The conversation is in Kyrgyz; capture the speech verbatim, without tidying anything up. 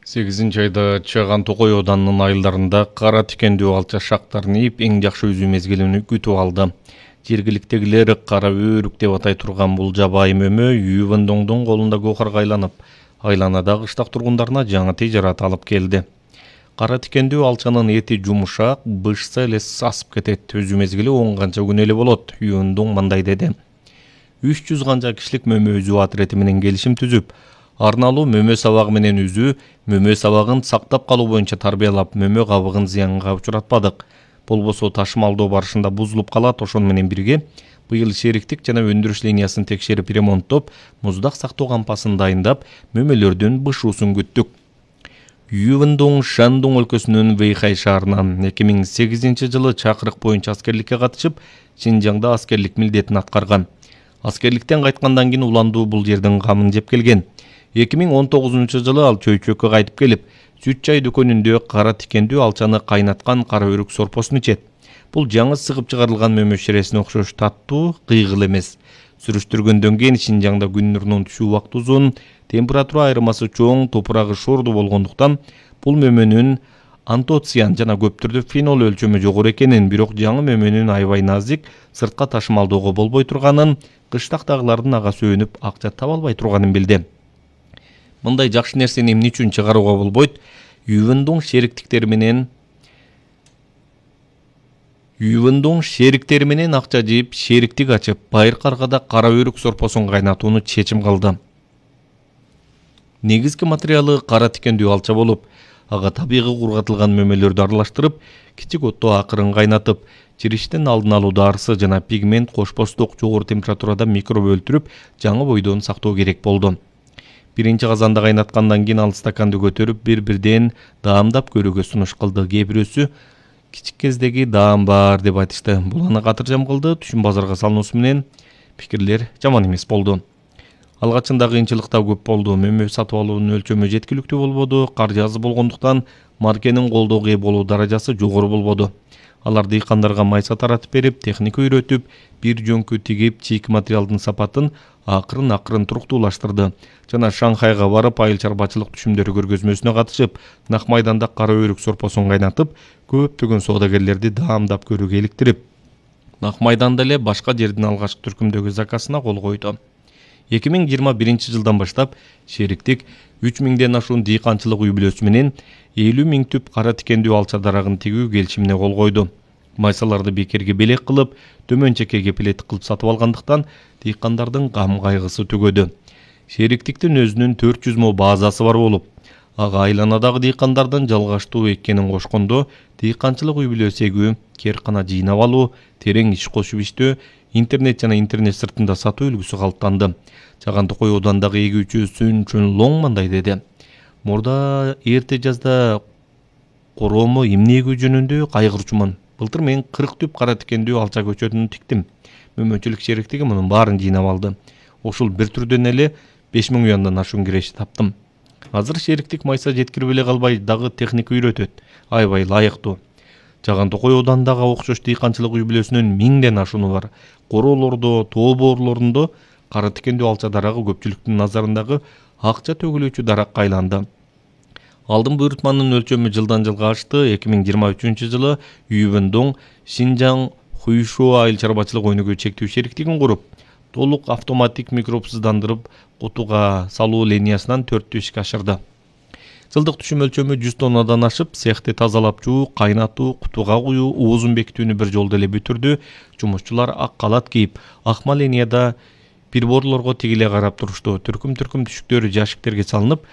сегизинчи айда Чаган Токой Оданынын айылдарында кара тикендүү алча шактарын ийип эң жакшы үзүү мезгилин күтүп алды. Жергиликтегилер кара өрүк деп атай турган бул жабайы мөмө Ювендоңдун колунда гохарга айланып, айланадагы кыштак тургундарына жаңы тижарат алып келди. Кара тикендүү алчанын эти жумушак, бышса эле сасып кетет. Өзүү мезгили он канча күн эле болот. Ювендоң мындай деди. үч жүз канча кишилик мөмө үзүү атрети менен келишим түзүп, арналуу мөмө сабагы менен үзүү, мөмө сабагын сактап калуу боюнча тарбиялап, мөмө кабыгын зыянга учуратпадык. Болбосо ташымалдоо барышында бузулуп калат. Ошону менен бирге быйыл шериктик жана өндүрүш линиясын текшерип ремонттоп, муздак сактоо кампасын дайындап, мөмөлөрдүн бышуусун күттүк. Ювендоң Шандоң өлкөсүнүн Вэйхай шаарынан эки миң сегизинчи жылы чакырык боюнча аскерликке катышып, Шинжаңда аскерлик милдетин аткарган. Аскерликтен кайткандан кийин уландуу бул жердин камын жеп келген. эки миң он тогузунчу жылы ал чөйчөккө кайтып келип, сүт чай дүкөнүндө кара тикендүү алчаны кайнаткан кара өрүк сорпосун ичет. Бул жаңы сыгып чыгарылган мөмө ширесине окшош таттуу, кыйгыл эмес. Сүрүштүргөндөн кийин Шинжаңда күн нурунун түшүү убакыты узун, температура айырмасы чоң, топурагы шорду болгондуктан бул мөмөнүн антоциан жана көп түрдө фенол өлчөмү жогору экенин, бирок жаңы мөмөнүн аябай назик, сыртка ташымалдоого болбой турганын, кыштактагылардын ага сөөнүп акча таба албай турганын билди. Мындай жакшы нерсени эмне үчүн чыгарууга болбойт? Ювендоң шериктиктери менен Ювендоң шериктери менен акча жыйып, шериктик ачып, Байыркы Аргада кара өрүк сорпосун кайнатууну чечим кылды. Негизги материалы кара тикендүү алча болуп, ага табигый кургатылган мөмөлөрдү аралаштырып, кичик отто акырын кайнатып, чириштин алдын алуу дарысы жана пигмент кошпостук жогору температурада микроб өлтүрүп, жаңы бойдон сактоо керек болду. Биринчи казанда кайнаткандан кийин ал стаканды көтөрүп, бир-бирден даамдап көрүүгө сунуш кылды. Кээ бирөөсү кичик кездеги даам бар деп айтышты. Бул аны катыржам кылды. Түшүм базарга салынуусу менен пикирлер жаман эмес болду. Алгачында кыйынчылыктар көп болду. Мөмө сатып алуунун өлчөмү жеткиликтүү болбоду. Каржы аз болгондуктан маркенин колдоого ээ болуу даражасы жогору болбоду. Алар дыйкандарга майса таратып берип, техника үйрөтүп, бир жөнкү тигип, чийки материалдын сапатын акырын-акырын туруктуулаштырды. Жана Шанхайга барып, айыл чарбачылык түшүмдөрү көргөзмөсүнө катышып, Нак майданда кара өрүк сорпосун кайнатып, көптөгөн соодагерлерди даамдап көрүүгө иликтирип, Нак майданда эле башка жердин алгачкы түркүмдөгү заказына кол койду. эки миң жыйырма биринчи жылдан баштап шериктик үч миңден ашуун дыйканчылык үй бүлөсү менен элүү миң түп кара тикендүү алча дарагын тигүү келишимине кол койду. Майсаларды бекерге белек кылып, төмөн чекке кепилеттик кылып сатып алгандыктан дыйкандардын гам кайгысы түгөдү. Шериктиктин өзүнүн төрт жүз мо базасы бар болуп, ага айланадагы дыйкандардын жалгаштуу эккенин кошкондо, дыйканчылык үй бүлөсү эгүү, керкана жыйнап алуу, терең иш кошуп иштөө, интернет жана интернет сыртында сатуу үлгүсү калыптанды. Чаган Токой Оодандагы эгүүчү Сүн Чунлоң мындай деди. Мурда эрте жазда короомо эмне эгүү жөнүндө кайгырчумун. Былтыр мен кырк түп кара тикендүү алча көчөтүн тиктим. Мөмөчүлүк шериктиги мунун баарын жыйнап алды. Ошол бир түрдөн эле беш миң уяндан ашуун киреше таптым. Азыр шериктик майса жеткирип эле калбай, дагы техника үйрөтөт. Аябай ылайыктуу. Чаган Токой Оодандагы окшош дыйканчылык үй бүлөсүнүн миңден ашууну бар. Короолордо, тоо боорлорунда кара тикендүү алча дарагы көпчүлүктүн назарындагы акча төгүлүүчү даракка айланды. Алдын буйрутманын өлчөмү жылдан жылга ашты. эки миң жыйырма үчүнчү жылы Ювендоң Шинжаң Хуйшуа айыл чарбачылык өнүгүү чектүү шериктигин куруп, толук автоматик микробсыздандырып кутуга салуу линиясынан төрттү ишке ашырды. Жылдык түшүм өлчөмү жүз тоннадан ашып, цехти тазалап жуу, кайнатуу, кутуга куюу, оозун бекитүүнү бир жолдо эле бүтүрдү. Жумушчулар ак калат кийип, акма линияда приборлорго тигиле карап турушту. Түркүм-түркүм түшүктөр жашиктерге салынып,